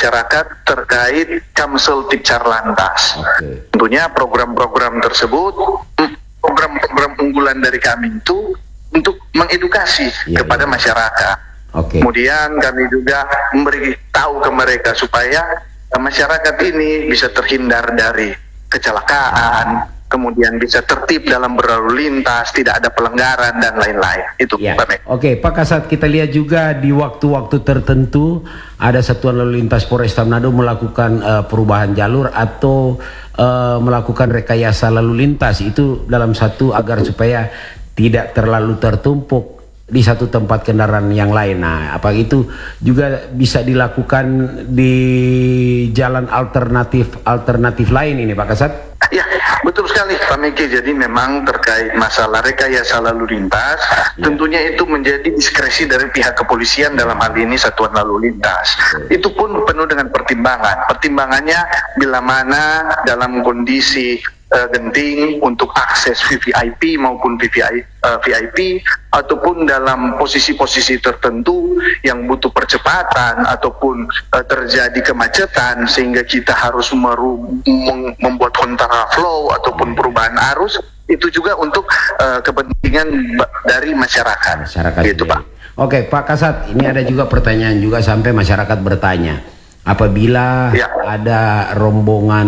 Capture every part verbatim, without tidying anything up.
masyarakat terkait Kamsel Tipcar Lantas. Okay. Tentunya program-program tersebut, program-program unggulan dari kami itu untuk mengedukasi ya, kepada ya. masyarakat. Okay. Kemudian kami juga memberi tahu ke mereka supaya masyarakat ini bisa terhindar dari kecelakaan, kemudian bisa tertib dalam berlalu lintas, tidak ada pelanggaran dan lain-lain. Itu ya. Pak Mek. Oke, Pak Kasat, kita lihat juga di waktu-waktu tertentu ada Satuan Lalu Lintas Polresta Manado melakukan uh, perubahan jalur atau uh, melakukan rekayasa lalu lintas itu dalam satu agar supaya tidak terlalu tertumpuk di satu tempat kendaraan yang lain. Nah, apa itu juga bisa dilakukan di jalan alternatif alternatif lain ini, Pak Kasat? Ya, betul sekali Pak Miki. Jadi memang terkait masalah rekayasa lalu lintas, ya. tentunya itu menjadi diskresi dari pihak kepolisian, dalam hal ini Satuan Lalu Lintas. Ya. Itu pun penuh dengan pertimbangan. Pertimbangannya bila mana dalam kondisi uh, genting untuk akses V V I P maupun V V I, uh, V I P, ataupun dalam posisi-posisi tertentu yang butuh percepatan ataupun uh, terjadi kemacetan sehingga kita harus meru mem membuat kontraflow ataupun perubahan arus, itu juga untuk uh, kepentingan dari masyarakat. Masyarakat gitu, Pak. Oke, Pak Kasat, ini ada juga pertanyaan juga sampai masyarakat bertanya, apabila ya. ada rombongan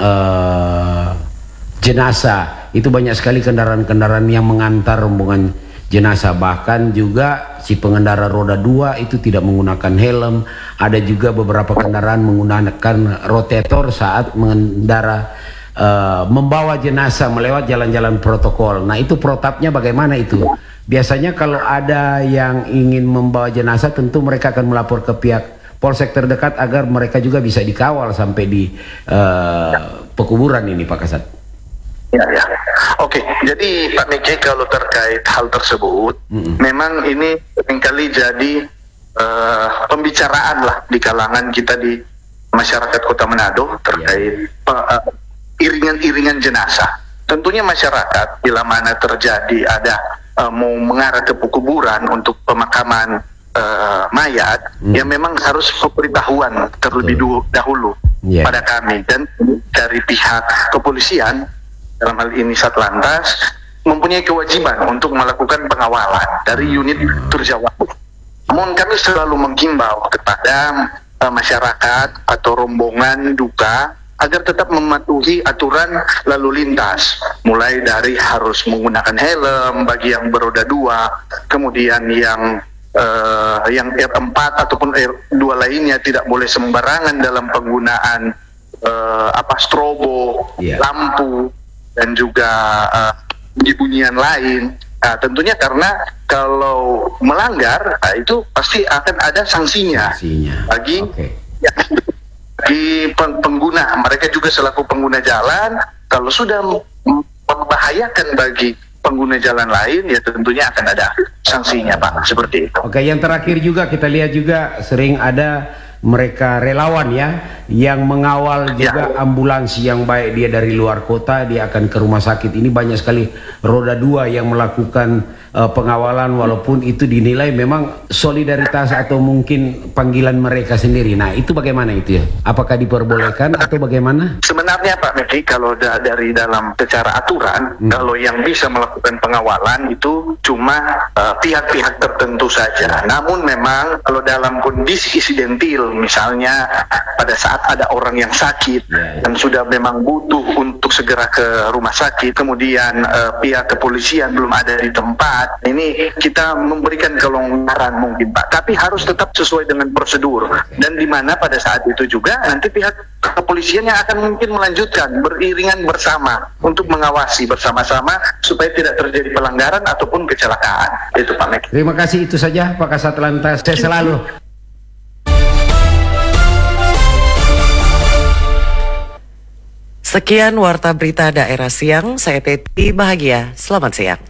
uh, jenazah, itu banyak sekali kendaraan-kendaraan yang mengantar rombongan jenazah, bahkan juga si pengendara roda dua itu tidak menggunakan helm. Ada juga beberapa kendaraan menggunakan rotator saat mengendara uh, membawa jenazah melewat jalan-jalan protokol. Nah, itu protapnya bagaimana itu? Biasanya kalau ada yang ingin membawa jenazah, tentu mereka akan melapor ke pihak polsek terdekat agar mereka juga bisa dikawal sampai di uh, pekuburan ini, Pak Kasat. Ya, ya. Oke, jadi Pak Miki, kalau terkait hal tersebut, mm-hmm. memang ini seringkali jadi uh, pembicaraan lah di kalangan kita di masyarakat Kota Manado terkait yeah. uh, iringan-iringan jenazah. Tentunya masyarakat bila mana terjadi ada uh, mau mengarah ke pekuburan untuk pemakaman uh, mayat, mm. ya memang harus pemberitahuan terlebih mm. dahulu yeah. pada kami, dan dari pihak kepolisian dalam hal ini Satlantas mempunyai kewajiban untuk melakukan pengawalan dari unit Turjawa. Namun kami selalu menghimbau kepada uh, masyarakat atau rombongan duka agar tetap mematuhi aturan lalu lintas, mulai dari harus menggunakan helm bagi yang beroda dua, kemudian yang uh, yang R empat ataupun R dua lainnya tidak boleh sembarangan dalam penggunaan uh, apa strobo, yeah. lampu, dan juga uh, bunyi-bunyian lain. Nah, tentunya karena kalau melanggar, nah, itu pasti akan ada sanksinya, sanksinya. bagi okay. ya, bagi pengguna. Mereka juga selaku pengguna jalan, kalau sudah membahayakan bagi pengguna jalan lain, ya tentunya akan ada sanksinya, Pak. Seperti itu. Oke, yang terakhir juga kita lihat juga sering ada mereka relawan ya yang mengawal juga ya. ambulans yang baik dia dari luar kota dia akan ke rumah sakit. Ini banyak sekali roda dua yang melakukan uh, pengawalan, walaupun itu dinilai memang solidaritas atau mungkin panggilan mereka sendiri. Nah, itu bagaimana itu ya? Apakah diperbolehkan atau bagaimana? Sebenarnya Pak Meki, kalau da dari dalam secara aturan, hmm. kalau yang bisa melakukan pengawalan itu cuma pihak-pihak uh, tertentu saja. Namun memang kalau dalam kondisi insidentil, misalnya pada saat ada orang yang sakit yeah, yeah. dan sudah memang butuh untuk segera ke rumah sakit, kemudian uh, pihak kepolisian belum ada di tempat, ini kita memberikan kelonggaran mungkin, Pak, tapi harus tetap sesuai dengan prosedur, dan di mana pada saat itu juga nanti pihak kepolisian yang akan mungkin melanjutkan beriringan bersama untuk mengawasi bersama-sama supaya tidak terjadi pelanggaran ataupun kecelakaan. Itu Pak Mek. Terima kasih, itu saja Pak Kasat Lantas. Saya selalu Sekian Warta Berita Daerah Siang, saya Teti Bahagia. Selamat siang.